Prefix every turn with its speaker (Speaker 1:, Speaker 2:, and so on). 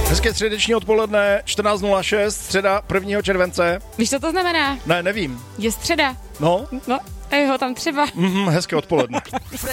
Speaker 1: Hezké středeční odpoledne, 14.06, středa 1. července.
Speaker 2: Víš, co to znamená?
Speaker 1: Ne, nevím.
Speaker 2: Je středa.
Speaker 1: No?
Speaker 2: No, a jeho tam třeba.
Speaker 1: Hezké odpoledne.